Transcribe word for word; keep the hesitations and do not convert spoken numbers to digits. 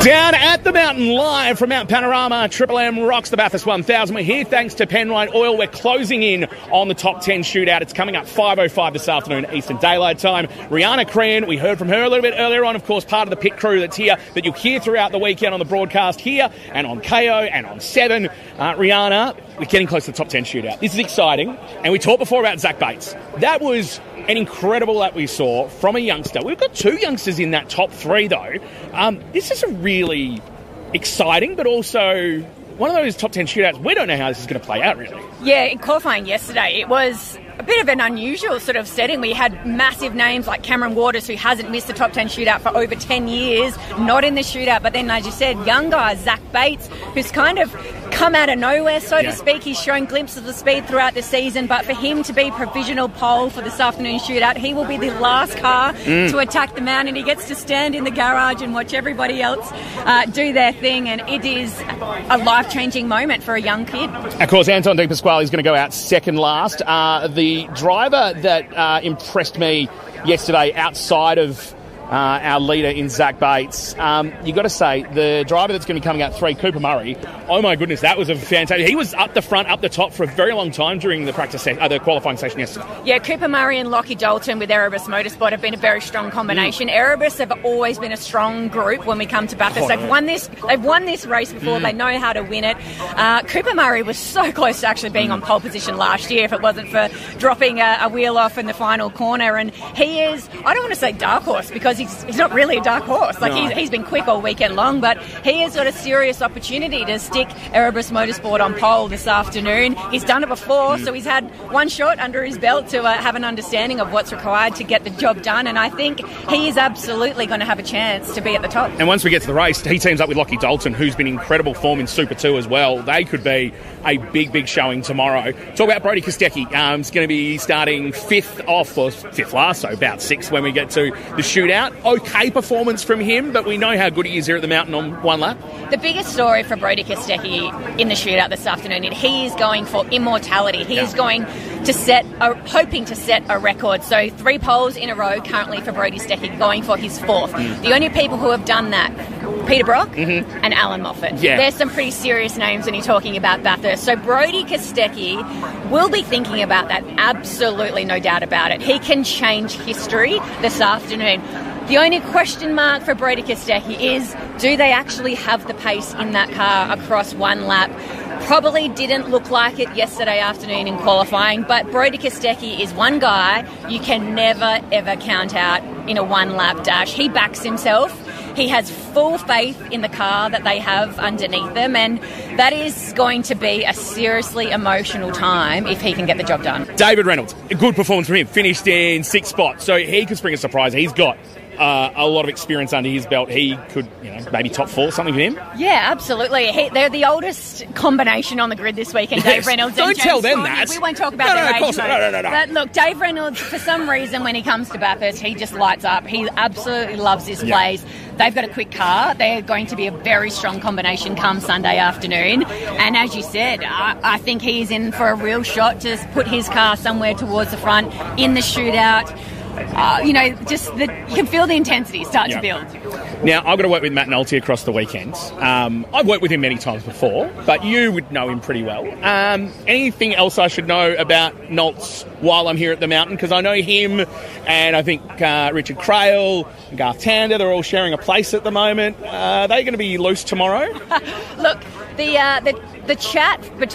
Down at the mountain, live from Mount Panorama, Triple M rocks the Bathurst one thousand. We're here thanks to Penrite Oil. We're closing in on the top ten shootout. It's coming up five oh five this afternoon, Eastern Daylight Time. Rihanna Crean, we heard from her a little bit earlier on, of course, part of the pit crew that's here, that you'll hear throughout the weekend on the broadcast here and on K O and on seven. Uh, Rihanna, we're getting close to the top ten shootout. This is exciting. And we talked before about Zach Bates. That was an incredible that we saw from a youngster. We've got two youngsters in that top three, though. Um, this is a really exciting, but also one of those top ten shootouts. We don't know how this is going to play out, really. Yeah, in qualifying yesterday, it was a bit of an unusual sort of setting. We had massive names like Cameron Waters, who hasn't missed a top ten shootout for over ten years, not in the shootout. But then, as you said, young guy, Zach Bates, who's kind of come out of nowhere, so yeah. to speak. He's shown glimpses of speed throughout the season, but for him to be provisional pole for this afternoon shootout, he will be the last car mm. to attack the mountain. He gets to stand in the garage and watch everybody else uh, do their thing, and it is a life-changing moment for a young kid. Of course, Anton De Pasquale is going to go out second last. Uh, the driver that uh, impressed me yesterday outside of Uh, our leader in Zach Bates. Um, you got to say, the driver that's going to be coming out three, Cooper Murray, oh my goodness, that was a fantastic... He was up the front, up the top for a very long time during the practice, se- uh, the qualifying session yesterday. Yeah, Cooper Murray and Lockie Dalton with Erebus Motorsport have been a very strong combination. Mm. Erebus have always been a strong group when we come to Bathurst. Oh, they've yeah. won this. They've won this race before. Mm. They know how to win it. Uh, Cooper Murray was so close to actually being mm. on pole position last year if it wasn't for dropping a, a wheel off in the final corner. And he is, I don't want to say dark horse because he's, he's not really a dark horse. Like no. he's, he's been quick all weekend long, but he has got a serious opportunity to stick Erebus Motorsport on pole this afternoon. He's done it before, mm. so he's had one shot under his belt to uh, have an understanding of what's required to get the job done, and I think he is absolutely going to have a chance to be at the top. And once we get to the race, he teams up with Lockie Dalton, who's been in incredible form in Super two as well. They could be a big, big showing tomorrow. Talk about Brody Kostecki. Um, he's going to be starting fifth off, or fifth last, so about sixth when we get to the shootout. Okay performance from him, but we know how good he is here at the mountain on one lap. The biggest story for Brody Kostecki in the shootout this afternoon is he is going for immortality. He yeah. is going to set, a, hoping to set a record. So three poles in a row currently for Brody Kostecki, going for his fourth. Mm. The only people who have done that, Peter Brock mm-hmm. and Alan Moffat. Yeah. There's some pretty serious names when you're talking about Bathurst. So Brody Kostecki will be thinking about that, absolutely no doubt about it. He can change history this afternoon. The only question mark for Brody Kostecki is, do they actually have the pace in that car across one lap? Probably didn't look like it yesterday afternoon in qualifying, but Brody Kostecki is one guy you can never, ever count out in a one-lap dash. He backs himself. He has full faith in the car that they have underneath them, and that is going to be a seriously emotional time if he can get the job done. David Reynolds, a good performance from him, finished in sixth spot, so he could spring a surprise. He's got Uh, a lot of experience under his belt. He could, you know, maybe top four, something for him. Yeah, absolutely. He, they're the oldest combination on the grid this weekend, yes. Dave Reynolds Don't and James tell them Corney. that. We won't talk about no, their no, age. Of course no, no, no, no. But look, Dave Reynolds, for some reason, when he comes to Bathurst, he just lights up. He absolutely loves this yeah. place. They've got a quick car. They're going to be a very strong combination come Sunday afternoon. And as you said, I, I think he's in for a real shot to put his car somewhere towards the front in the shootout. Uh, you know, just the, you can feel the intensity start yep. to build. Now, I've got to work with Matt Nolte across the weekend. Um, I've worked with him many times before, but you would know him pretty well. Um, anything else I should know about Nolts while I'm here at the mountain? Because I know him and I think uh, Richard Crail and Garth Tander, they're all sharing a place at the moment. Uh, are they going to be loose tomorrow? Look, the, uh, the, the chat between